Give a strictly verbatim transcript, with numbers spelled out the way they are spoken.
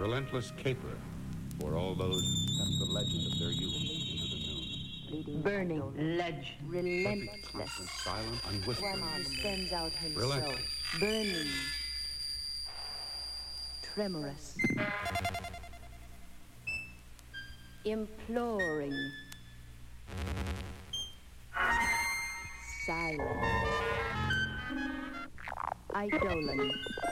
relentless caperer for all those who step the legend of their youth into the noon. Burning, ledge, relentless, silent, unwhispering. one who spends out himself, Relentless. burning, tremorous, imploring, silent, eidolon.